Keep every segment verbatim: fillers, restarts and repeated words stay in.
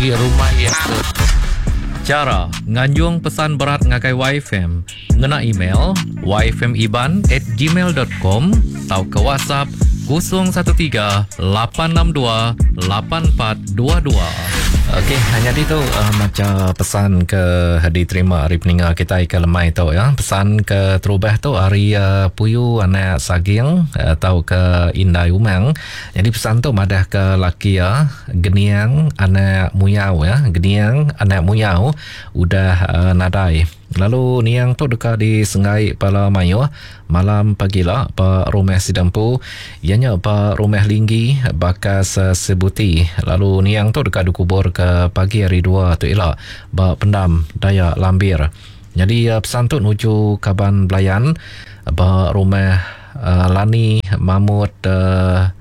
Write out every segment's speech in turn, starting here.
di rumah yang cara nganjung pesan berat ngagai Y F M ngena email y f m iban at gmail dot com atau ke WhatsApp kosong satu tiga lapan enam dua lapan empat dua dua. Okey, hanya itu uh, macam pesan ke diterima hari peninga kita ke lemai tu ya. Pesan ke terubah tu hari uh, puyu anak saging atau uh, ke indai umang. Jadi pesan tu madah ke laki ya, geniang anak muyau ya, geniang anak muyau udah uh, nadai. Lalu niang tu dekat di Sengai Pala Mayu malam pagi lah pa rumah sidampu ianya pa rumah linggi bakas uh, sebuti. Lalu niang tu dekat dikubur ke pagi hari dua tu elak ba pendam daya lambir. Jadi uh, pesan tu nuju Kaban Belayan ba rumah uh, Lani Mamut uh,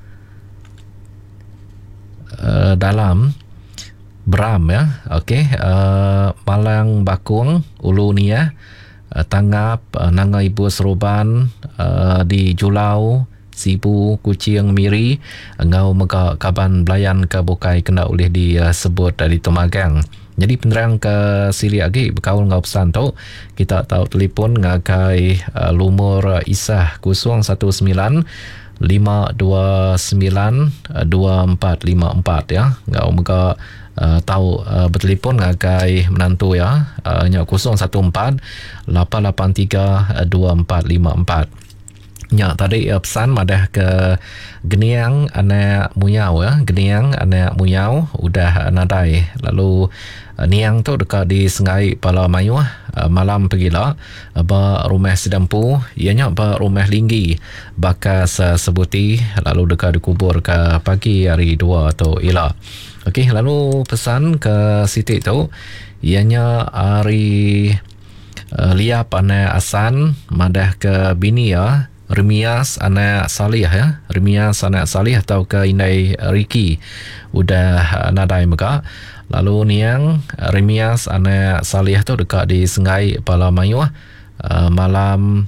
uh, dalam Beram ya. Okey, uh, Malang Bakung Ulu Nia uh, Tangap uh, Nanga Ibu Seroban uh, di Julau Sibu Kucing Miri ngau mega Kaban Belayan ke Bukai kena oleh disebut uh, di Tomagang. Jadi penerang ke sili lagi berkaul ngau pesan tu kita tahu telefon ngagai uh, lumur uh, Isah kosong satu sembilan lima dua sembilan dua empat lima empat ya. Ngau mega Uh, tahu uh, bertelefon ngagai menantu ya, uh, nya kosong satu empat lapan lapan tiga dua empat lima empat. Ya, tadi uh, pesan madah ke geniang anak muyau ya, geniang anak muyau udah nadai. Lalu uh, niang tu dekat di Sengai Pala Mayu uh, malam pergilah uh, ba rumah sidampu ianya ba rumah linggi bakas uh, sebuti lalu dekat dikubur ke pagi hari dua tu elak. Okey, lalu pesan ke Siti tu ianya hari uh, liap anak Asan madah ke bini ya, Remias anak Salih ya, Remias anak Salih atau ke Indai Riki udah uh, nadai mega. Lalu niang Remias anak Salih tu dekat di Sengai Pala Mayu uh, malam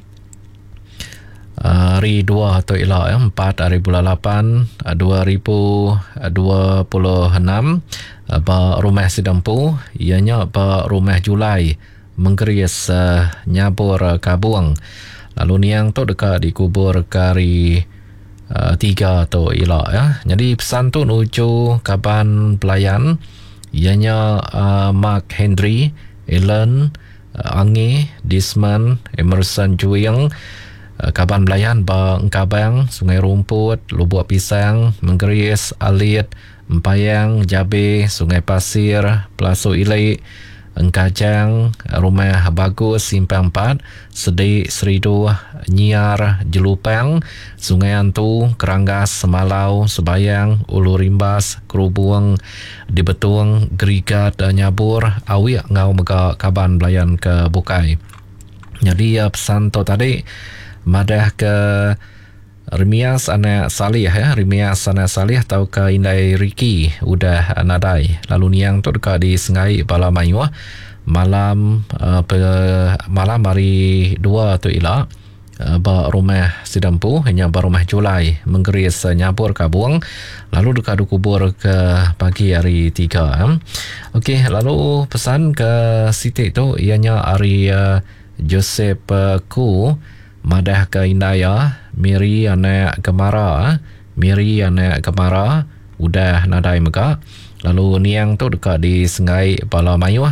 hari dua tu elak ya, empat hari bulan lapan dua ribu dua puluh enam ba rumah sidampu ianya ba rumah Julai menggeris uh, nyabur uh, kabuang. Lalu niang tu dekat dikubur kari uh, tiga tu elak ya. Jadi pesan tu nuju Kaban Belayan ianya uh, Mark Henry, Ellen uh, Angi, Disman, Emerson Juing, Kaban Belayan ba Engkabang, Sungai Rumput, Lubuk Pisang, Menggeris, Alit, Empayang, Jabe, Sungai Pasir, Pelaso Ilai, Engkajang, Rumah Bagus, Simpang empat, Sedik, Seridu, Nyiar, Jelupang, Sungai Antu, Keranggas, Semalau, Sebayang, Ulu Rimbas, Kerubung, Dibetung, Gerigat, Nyabur, Awik ngau mega Kaban Belayan ke Bukai. Jadi uh, pesan tu tadi madah ke Remias anak Salih ya, Remias anak Salih atau ke Indai Riki udah nadai. Lalu niang tu dekat di Sengai Pala Mayu malam uh, pe, malam hari dua tu elak uh, ba rumah sidampu hanya ba rumah Julai menggeris uh, nyabur kabuang lalu dekat dikubur ke pagi hari tiga. Okey, lalu pesan ke Siti tu ianya hari uh, Joseph uh, Ku madah ke Indaya, Miri anak Gemara, Miri anak Gemara udah nadai mega. Lalu niang tu dekat di Sengai Pala Mayu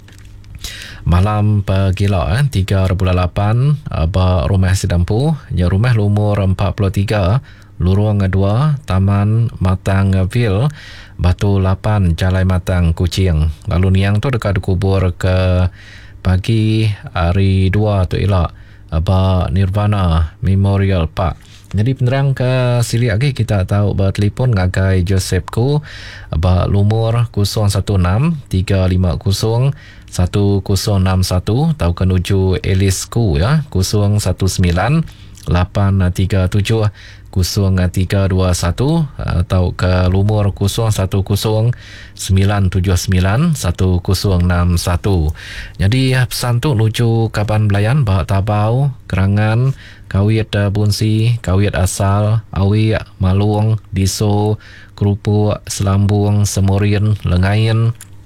malam pagila eh, tiga bulan lapan ba rumah sidampu ya rumah lumur empat puluh tiga Lorong dua Taman Matang Ville Batu lapan Jalai Matang Kuching. Lalu niang tu dekat dikubur ke pagi hari dua tu elak ba Nirvana Memorial Park. Jadi penerang ke sili lagi kita tahu bertelefon ngagai Joseph Ku ba lumur kosong satu enam tiga lima kosong satu kosong enam satu atau kenuju Elis Ku ya kosong satu sembilan lapan tiga tujuh kosong tiga dua satu atau ke lumur kosong satu kosong sembilan tujuh sembilan satu kosong enam satu. Jadi pesan tu lucu Kaban Belayan bah tabau Kerangan Kawit Bunsi Kawit Asal Awi Malung Diso Kerupuk Selambung Semurin Lengain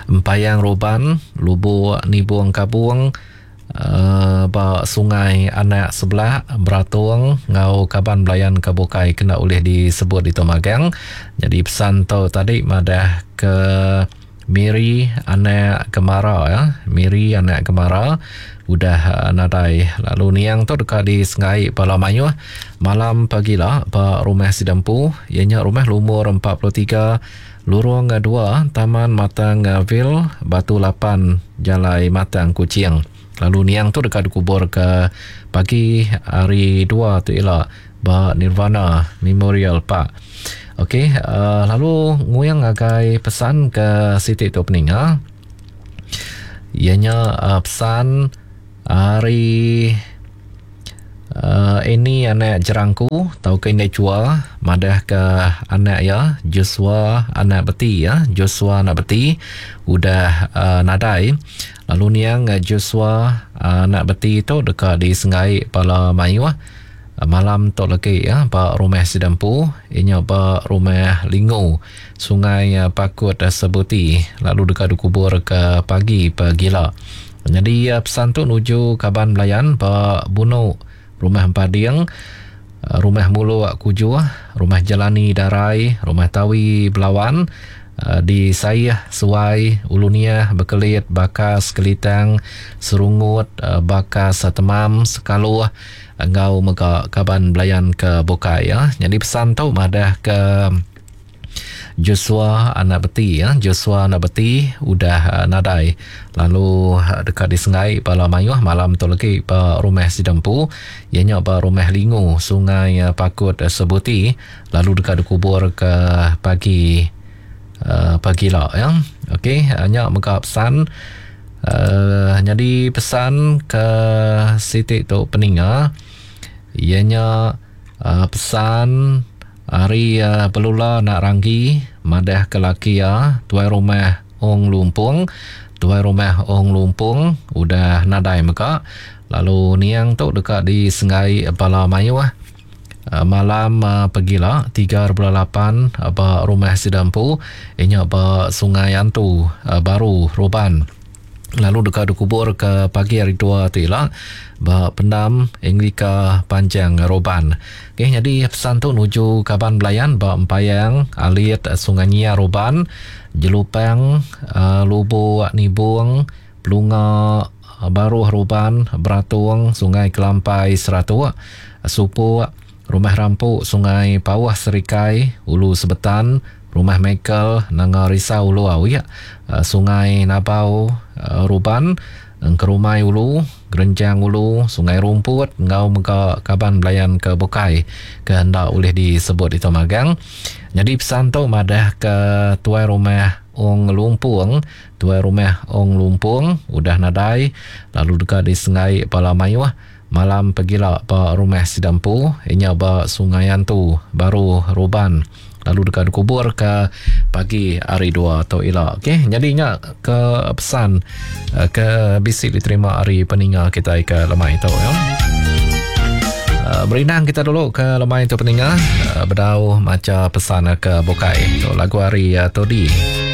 Empayang Roban, Lubuk Nibuang Kabuang, Uh, ba sungai anak sebelah Beratung ngau Kaban Belayan Kabukai kena oleh disebut di Tomagang. Jadi pesan tu tadi madah ke Miri anak Kemara ya, Miri anak Kemara udah uh, nadai. Lalu niang tu dekat di Sengai Palamayu malam pagilah ba rumah Sidampu, ianya rumah lumur empat puluh tiga lorong dua Taman Matang Vil Batu Lapan Jalai Matang Kuching. Lalu niang tu dekat dikubur ke pagi hari dua tu ialah ba Nirvana Memorial Park. Okey, uh, lalu nguyang agai pesan ke Siti tu peninga. Ianya uh, pesan hari uh, ini anak jerangku tau ke ini cua madah ke anak ya Joshua anak beti ya Joshua anak beti udah uh, nadai. Lalu niang uh, Joshua uh, anak beti tu dekat di Sengai Palamayu uh, malam tu lagi ya ba rumah Sidampu inya ba rumah Lingu Sungai uh, Pakut uh, Sebuti. Lalu dekat dikubur ke pagi pagila. Jadi uh, pesan tu nuju Kaban Belayan ba Buno rumah Pading, uh, rumah Mulu Kuju, rumah Jalani Darai, rumah Tawi Belawan, uh, di Sayah Suai Ulunia Bekelit Bakas Kelitang Serungut uh, Bakas Temam Sekalu engau mega Kaban Belayan ke Bokai ya. Jadi pesan tu madah ke Joshua anak beti ya Joshua anak beti udah uh, nadai. Lalu uh, dekat di Sengai Palamayu malam tu lagi ba rumah Sidampu ianya ba rumah Lingu Sungai uh, Pakut uh, Sebuti. Lalu dekat dikubur ke pagi uh, pagi lah ya. Okey, hanya mega pesan uh, jadi pesan ke Siti tu peninga ianya uh, pesan hari uh, pelula nak ranggi madah kelaki ya tuai rumah Ong Lumpung tuai rumah Ong Lumpung udah nadai meka. Lalu niang tu dekat di Sengai Palamayu uh, malam uh, pergilah tiga bulan lapan uh, ba rumah Sidampu inya ba Sungai Antu uh, baru Roban. Lalu dekat dikubur ke pagi hari dua tu ialah ba pendam Englika Panjang Roban. Okey, jadi pesan tu nuju Kaban Belayan ba Empayang Alit Sungai Nia Roban, Jelupang uh, Lubu Nibuang Pelunga uh, Baru Roban, Beratung Sungai Kelampai Seratu, Supu Rumah Rampuk Sungai Pawah Serikai Ulu Sebetan, Rumah Michael Nanga Risau Ulu Awi, uh, Sungai Nabau uh, Ruban, Kerumai Ulu, Gerenjang Ulu, Sungai Rumput, ngau mega Kaban Belayan ke Bokai ke hendak boleh disebut di Tomagang. Jadi pesan tu madah ke tuai rumah Ong Lumpung, tuai rumah Ong Lumpung udah nadai. Lalu dekat di Sengai Palamayu malam pergilah ba rumah Sidampu inya ba Sungai Antu baru Roban. Lalu dekat kubur ke pagi hari dua atau ila. Okey, jadinya ke pesan ke bisik diterima hari peninga kita ke lemai itu ya. Uh, berinang kita dulu ke lemai itu peninga uh, berdau macam pesan ke Bokai. Tu lagu hari uh, Todi.